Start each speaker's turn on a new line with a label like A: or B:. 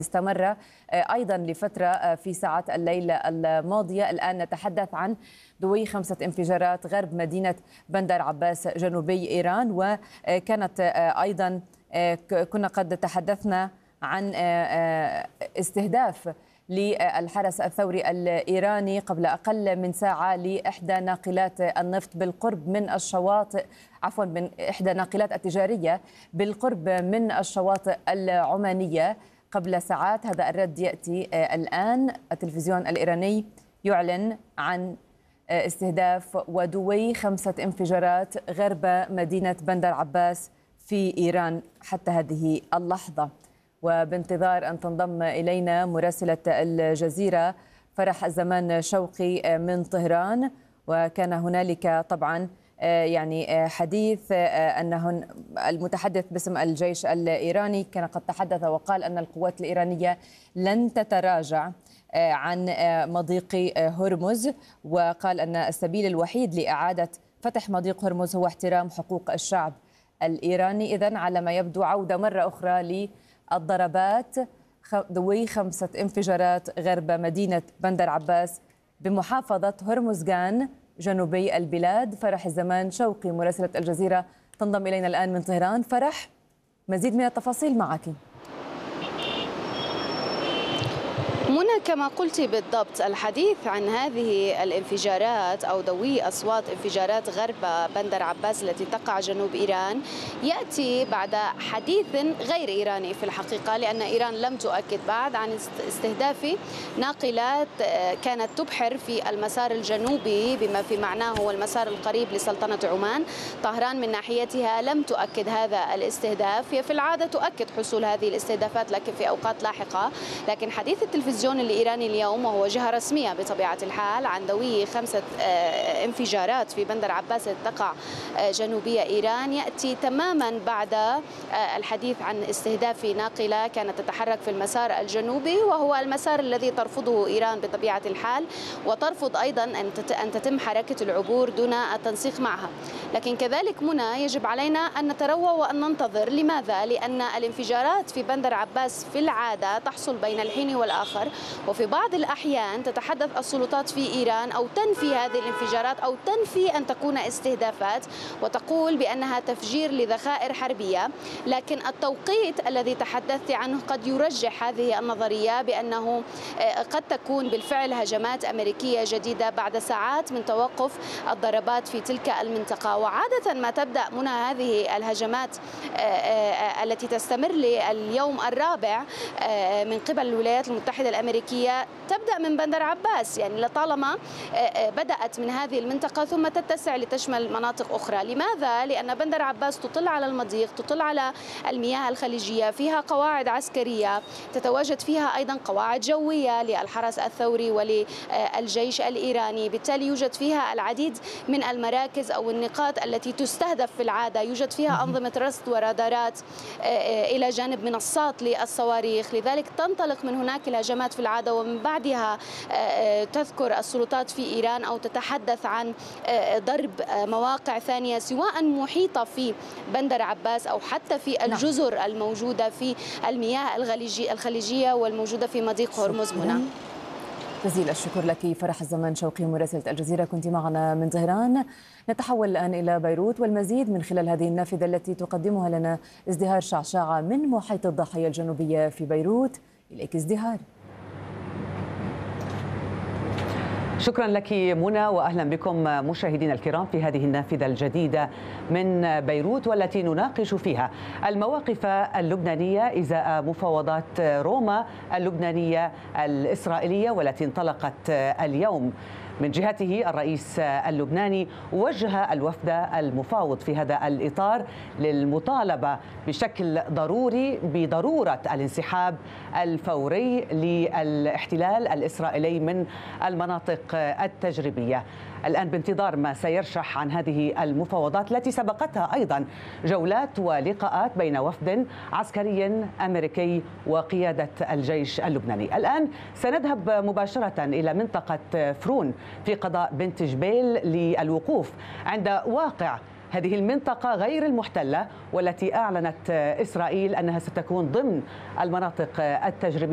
A: استمر أيضا لفترة في ساعات الليل الماضية. الآن نتحدث عن دوي 5 انفجارات غرب مدينة بندر عباس جنوبي إيران. وكانت أيضا كنا قد تحدثنا عن استهداف للحرس الثوري الإيراني قبل أقل من ساعة لإحدى ناقلات النفط بالقرب من الشواطئ، عفوا من إحدى ناقلات التجارية بالقرب من الشواطئ العمانية قبل ساعات. هذا الرد يأتي الآن. التلفزيون الإيراني يعلن عن استهداف ودوي 5 انفجارات غرب مدينة بندر عباس في إيران حتى هذه اللحظة. وبانتظار أن تنضم إلينا مراسلة الجزيرة فرح الزمان شوقي من طهران. وكان هنالك طبعا حديث أنه المتحدث باسم الجيش الإيراني كان قد تحدث وقال أن القوات الإيرانية لن تتراجع عن مضيق هرمز، وقال أن السبيل الوحيد لإعادة فتح مضيق هرمز هو احترام حقوق الشعب الإيراني. إذن على ما يبدو عودة مرة أخرى للضربات دوي 5 انفجارات غرب مدينة بندر عباس بمحافظة هرمزغان جنوبي البلاد. فرح الزمان شوقي مراسلة الجزيرة تنضم إلينا الآن من طهران. فرح، مزيد من التفاصيل معك.
B: منى، كما قلت بالضبط، الحديث عن هذه الانفجارات أو دوي أصوات انفجارات غرب بندر عباس التي تقع جنوب إيران يأتي بعد حديث غير إيراني في الحقيقة، لأن إيران لم تؤكد بعد عن استهداف ناقلات كانت تبحر في المسار الجنوبي بما في معناه هو المسار القريب لسلطنة عمان. طهران من ناحيتها لم تؤكد هذا الاستهداف. هي في العادة تؤكد حصول هذه الاستهدافات لكن في أوقات لاحقة. لكن حديث التلفزيون الإيراني اليوم، وهو جهة رسمية بطبيعة الحال، عن دوي 5 انفجارات في بندر عباس تقع جنوبية إيران يأتي تماما بعد الحديث عن استهداف ناقلة كانت تتحرك في المسار الجنوبي، وهو المسار الذي ترفضه إيران بطبيعة الحال، وترفض أيضا أن تتم حركة العبور دون التنسيق معها. لكن كذلك منى يجب علينا أن نتروى وأن ننتظر. لماذا؟ لأن الانفجارات في بندر عباس في العادة تحصل بين الحين والآخر، وفي بعض الأحيان تتحدث السلطات في إيران أو تنفي هذه الانفجارات أو تنفي أن تكون استهدافات وتقول بأنها تفجير لذخائر حربية. لكن التوقيت الذي تحدثت عنه قد يرجح هذه النظرية بأنه قد تكون بالفعل هجمات أمريكية جديدة بعد ساعات من توقف الضربات في تلك المنطقة. وعادة ما تبدأ منى هذه الهجمات التي تستمر لليوم الرابع من قبل الولايات المتحدة الأمريكية تبدأ من بندر عباس، يعني لطالما بدأت من هذه المنطقة ثم تتسع لتشمل مناطق أخرى. لماذا؟ لأن بندر عباس تطل على المضيق، تطل على المياه الخليجية، فيها قواعد عسكرية، تتواجد فيها أيضا قواعد جوية للحرس الثوري وللجيش الإيراني. بالتالي يوجد فيها العديد من المراكز أو النقاط التي تستهدف في العادة، يوجد فيها أنظمة رصد ورادارات إلى جانب منصات للصواريخ. لذلك تنطلق من هناك الهجمات في العادة، ومن بعدها تذكر السلطات في إيران أو تتحدث عن ضرب مواقع ثانية سواء محيطة في بندر عباس أو حتى في الجزر الموجودة في المياه الخليجية والموجودة في مضيق هرمز. منى،
A: جزيل الشكر لك فرح الزمان شوقي مراسلة الجزيرة، كنت معنا من طهران. نتحول الآن إلى بيروت والمزيد من خلال هذه النافذة التي تقدمها لنا ازدهار شعشاعة من محيط الضاحية الجنوبية في بيروت. إليك ازدهار.
C: شكرا لك منى، وأهلا بكم مشاهدينا الكرام في هذه النافذة الجديدة من بيروت، والتي نناقش فيها المواقف اللبنانية إزاء مفاوضات روما اللبنانية الإسرائيلية والتي انطلقت اليوم. من جهته الرئيس اللبناني وجه الوفد المفاوض في هذا الإطار للمطالبة بشكل ضروري بضرورة الانسحاب الفوري للاحتلال الإسرائيلي من المناطق التجريبية. الآن بانتظار ما سيرشح عن هذه المفاوضات التي سبقتها أيضا جولات ولقاءات بين وفد عسكري أمريكي وقيادة الجيش اللبناني. الآن سنذهب مباشرة إلى منطقة فرون في قضاء بنت جبيل للوقوف عند واقع هذه المنطقة غير المحتلة والتي أعلنت إسرائيل أنها ستكون ضمن المناطق التجريبية